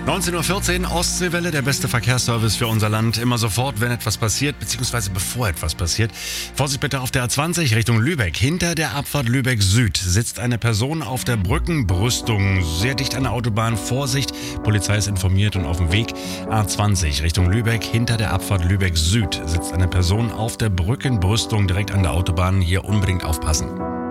19:14 Uhr, Ostseewelle, der beste Verkehrsservice für unser Land. Immer sofort, wenn etwas passiert, beziehungsweise bevor etwas passiert. Vorsicht bitte auf der A20 Richtung Lübeck. Hinter der Abfahrt Lübeck Süd sitzt eine Person auf der Brückenbrüstung. Sehr dicht an der Autobahn. Vorsicht, Polizei ist informiert und auf dem Weg. A20 Richtung Lübeck. Hinter der Abfahrt Lübeck Süd sitzt eine Person auf der Brückenbrüstung direkt an der Autobahn. Hier unbedingt aufpassen.